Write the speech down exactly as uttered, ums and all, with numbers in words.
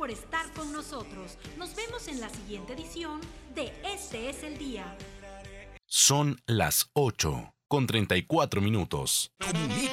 por estar con nosotros. Nos vemos en la siguiente edición de Este es el Día. Son las ocho con treinta y cuatro minutos. Comunica